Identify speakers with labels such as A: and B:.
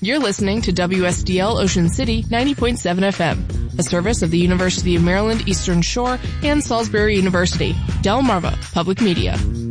A: You're listening to WSDL Ocean City 90.7 FM, a service of the University of Maryland Eastern Shore and Salisbury University. Delmarva Public Media.